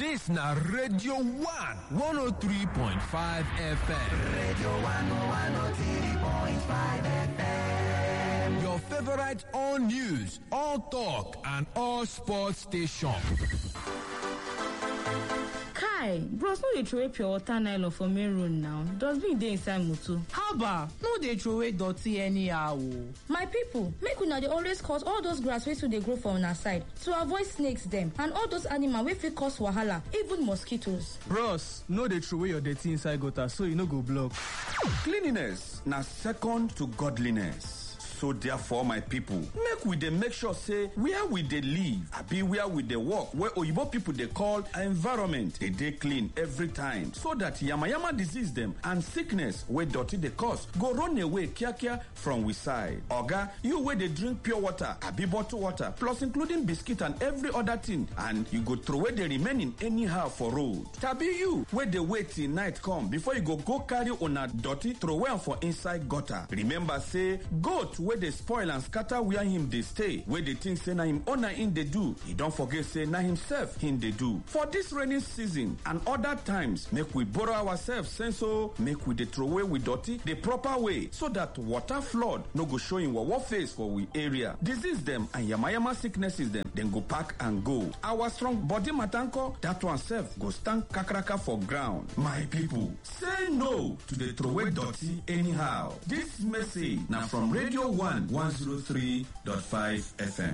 This na Radio 1 103.5 FM. Radio 1 103.5 FM. Your favorite all news, all talk, and all sports station. Kai, bros, no dey throw away pure water nylon for main road now. Dustbin dey inside motor. Haba, no dey throw away dirty anyhow. My people, make una dey always cut all those grass wey still dey grow for una side to avoid snakes dem and all those animals wey fit cause wahala, even mosquitoes. Bros, no dey throw away your dirty inside gutter so e no go block. Cleanliness na second to godliness. So therefore, my people, make sure say where we dey live, abi where we dey work, where oyibo people dey call environment, dey clean every time, so that yamayama disease them and sickness wey dirty dey cause go run away kia from we side. Oga, you wey dey drink pure water, abi bottled water, plus including biscuit and every other thing, and you go throw away the remaining anyhow for road. Tabi you wey dey wait till night come before you go carry una dirty throw away am for inside gutter. Remember say goat wey dey spoil and scatter where him dey stay, wey dey think say na him owner him dey do, he don't forget say na himself him dey do. For this rainy season and other times, make we borrow ourselves sense, so make we dey throw away with dirty the proper way, so that water flood no go show in what face for we area. Disease them and yamayama sicknesses them, then go pack and go. Our strong body matanko, that one self go stand kakaraka for ground. My people, say no to the throw away dirty anyhow. This message now from Radio 1 103.5 FM.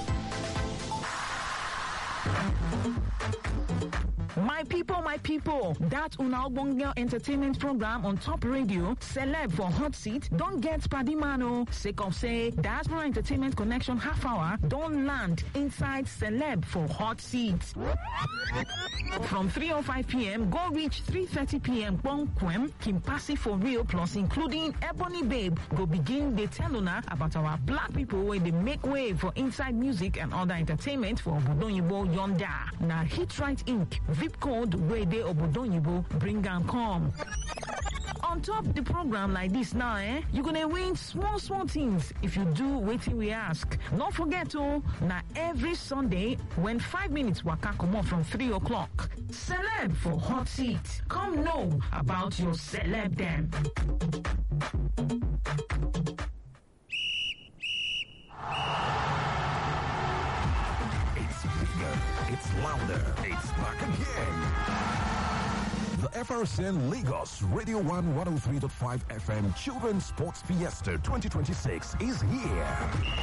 My people, that Una Ogbonge entertainment program on Top Radio, Celeb for Hot Seat, don't get Padimano. Sake of say, Diaspora Entertainment Connection half hour, don't land inside Celeb for Hot Seat. From 3:05 p.m., go reach 3:30 p.m. Bonquem, Kimpasi for real, plus including Ebony Babe, go begin the tell una about our black people where they make way for inside music and other entertainment for Obodonyibo Yonda. Now Hit Right Inc. VIP code where they Obodonyibo bring and come. On top the program like this now, you're gonna win small things if you do waiting we ask. Don't forget now every Sunday when 5 minutes waka come on from 3 o'clock. Celeb for Hot Seat. Come know about your celeb them. It's bigger, it's louder, it's back again. The FRCN Lagos Radio 1 103.5 FM Children's Sports Fiesta 2026 is here.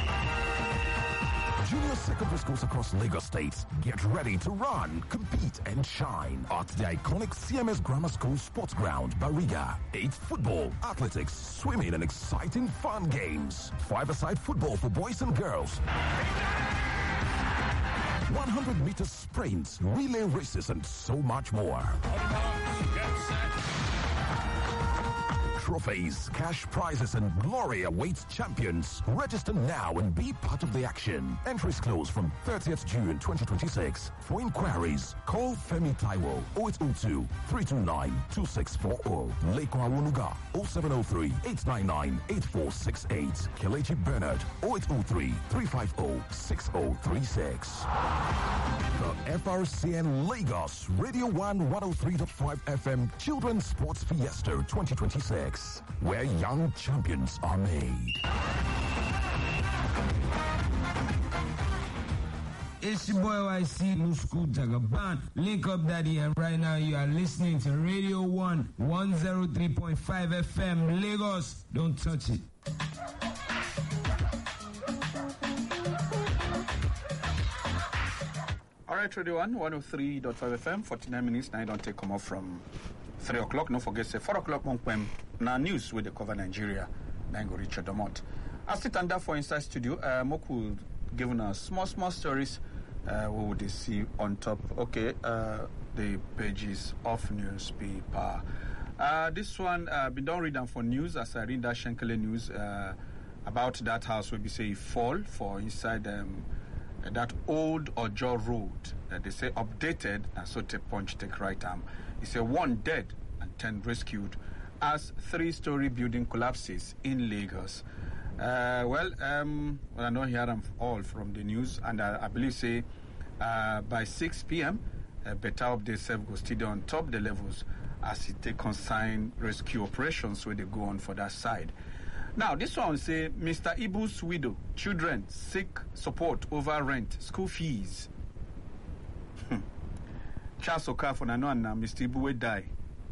Junior secondary schools across Lagos State get ready to run, compete, and shine at the iconic CMS Grammar School Sports Ground, Bariga. 8 football, athletics, swimming, and exciting fun games. 5-a-side football for boys and girls. 100-meter sprints, relay races, and so much more. Trophies, cash prizes, and glory awaits champions. Register now and be part of the action. Entries close from 30th June 2026. For inquiries, call Femi Taiwo 0802 329 2640. Leko Awunuga 0703 899 8468. Kelechi Bernard 0803 350 6036. The FRCN Lagos Radio 1 103.5 FM Children's Sports Fiesta 2026, where young champions are made. It's your boy YC Musku Jagaban. Link up daddy, and right now you are listening to Radio 1 103.5 FM Lagos. Don't touch it. Alright, Radio 1 103.5 FM, 49 minutes. Now you don't take come off from 3 o'clock. Don't forget, say 4 o'clock, now news with the cover Nigeria. Then go Richard Domont. I sit under for Inside Studio. Moku giving us small stories. What would they see on top? Okay, the pages of newspaper. This one, we don't read them for news. As I read that Shenkele news about that house where we say fall for inside that old Ojo road. They say updated, and so take punch, take right arm. It's a 1 dead and 10 rescued as 3-story building collapses in Lagos. I don't hear them all from the news, and I believe say by 6 p.m. better update self go still dey on top the levels as it take consign rescue operations where they go on for that side. Now, this one say, Mr. Ibu's widow, children seek support over rent, school fees. Charles Okafor, I know, and Mr. Ibu will die.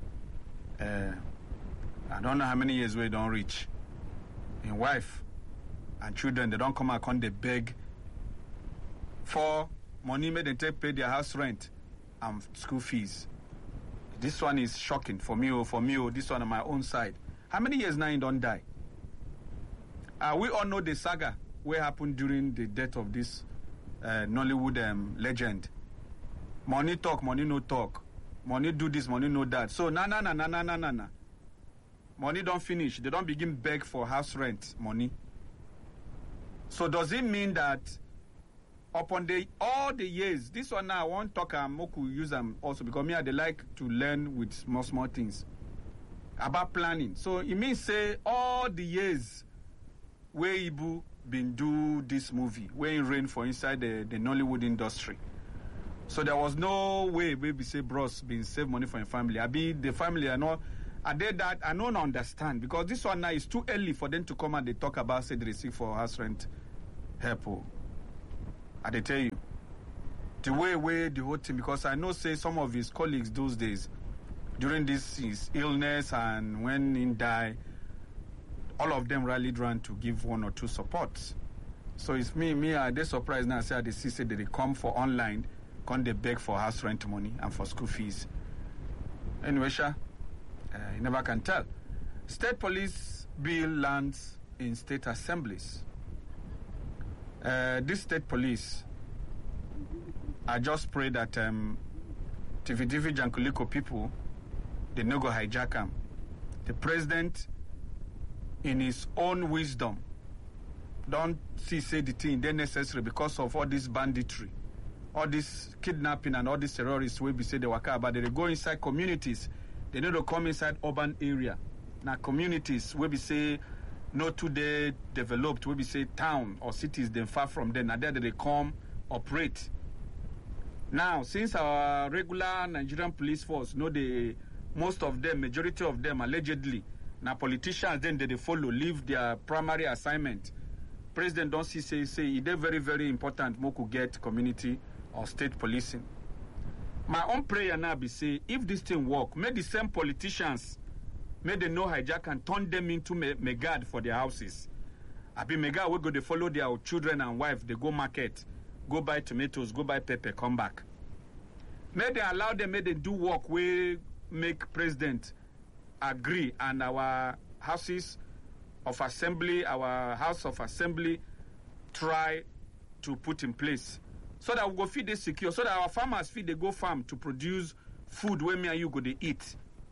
I don't know how many years we don't reach. And wife and children, they don't come out and they beg for money made and take pay their house rent and school fees. This one is shocking for me, this one on my own side. How many years now you don't die? We all know the saga what happened during the death of this Nollywood legend. Money talk, money no talk. Money do this, money no that. So na. Money don't finish. They don't begin beg for house rent money. So does it mean that upon all the years, this one now I won't talk Moku use them also because me they like to learn with small things about planning. So it means say all the years where Ibu been do this movie, where he reign for inside the Nollywood industry. So there was no way we say bros been save money for your family. I be the family I did that I don't understand because this one now is too early for them to come and they talk about say they receive for house rent help. I they tell you the way the whole thing because I know say some of his colleagues those days during his illness and when he died, all of them rallied around to give one or two supports. So it's me I they surprised now say they see say they come for online, come they beg for house rent money and for school fees. Anyway, you never can tell. State police bill lands in state assemblies. This state police, I just pray that Tividivi Jankuliko people, they no go hijack them. The president, in his own wisdom, don't say the thing they're necessary because of all this banditry, all this kidnapping and all these terrorists will be say they waka about. They go inside communities. They need to come inside urban area. Now communities will be say not today developed, will be say town or cities then far from them. Now there they come operate. Now since our regular Nigerian police force know most of them, majority of them allegedly, now politicians then they follow, leave their primary assignment. President don't say it is very, very important more could get community or state policing. My own prayer now be say, if this thing work, may the same politicians, may they no hijack and turn them into megad for their houses. I be megad, we go they follow their children and wife, they go market, go buy tomatoes, go buy pepper, come back. May they allow them, may they do work, we make president agree and our houses of assembly, our house of assembly, try to put in place. So that we go feed this secure, so that our farmers feed they go farm to produce food where me and you go they eat.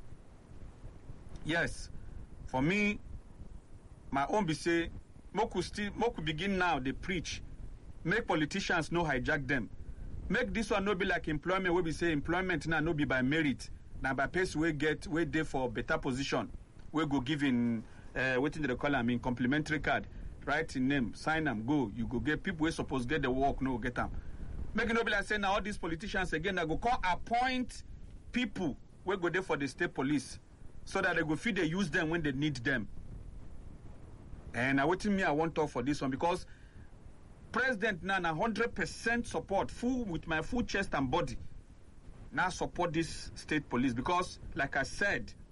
Yes, for me, my own be say, Moku begin now, they preach. Make politicians no hijack them. Make this one no be like employment, where we say employment now no be by merit. Now by pace we get, we there for better position. We go give in, what did they call them, in complimentary card. Write in name, sign them, go. You go get people who supposed get the work, no get them. Make it no be like saying now all these politicians again, they go call appoint people who go there for the state police so that they go feed they use them when they need them. And I want to talk for this one because President now 100% support, with my full chest and body, now support this state police because, like I said,